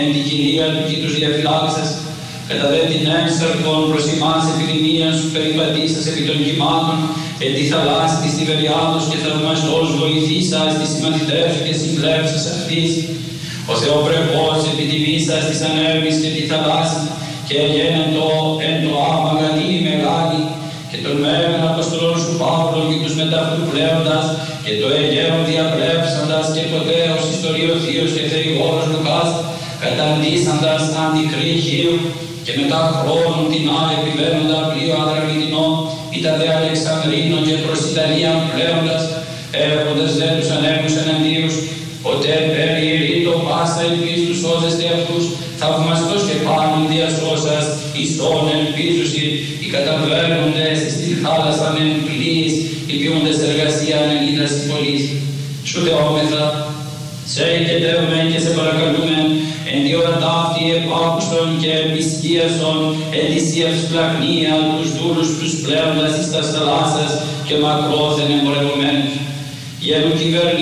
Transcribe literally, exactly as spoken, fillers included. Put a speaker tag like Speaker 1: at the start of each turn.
Speaker 1: εν την κοινία του κήτους διαφυλάξας, κατά δε την έξαρκον προς ημάς επιδημίας σου περιπατήσας επί των κυμάτων, εν τη θαλάσση της Τιβεριάδος και θαυμαστός βοηθήσας τις συμμαθητές σου και συμπλέψας αυτής, ο Θεοπρεπός επιτιμήσας της ανέρμης και τη θαλάσση, και εγένετο εν το άμα γαλήνη μεγάλη, και τον μέγαν Αποστολών σου Παύλων και τους μετά αυτού πλέοντας, και το εγέρον διαπρέψαντας και ποτέ ως ιστοριοθείος και θεηγόρος Λουκάς, καταντήσαντας αντικρύχειο, και μετά χρόνων την άλλη επιβαίνοντα πλοίο αδραμητινό, ήταν δε Αλεξανδρίνο και προς Ιταλίαν πλέοντας, έρχοντας δε τους ανέμους εναντίους, ποτέ περιηρήτω πάσα ελπίς τους σώζεστε αυτούς, θαυμαστός και πάνων διασώσας, ισόν ελπίζουσι, οι καταβαίνοντες στην θάλασσαν εν πλοίης, οι ποιούντες εργασία ανελίδας πολλής. Σου θεόμεθα, σε εγκαιτεύμεν και σε παρακαλούμε, εν τη ώρα ταύτη επάκουστον και επισκίασον, εν της ιευσ πλαχνία τους δούλους τους πλέοντας εις τας θαλάσσας και μακρόθεν εμπορευομένους. Γένου κυβερνή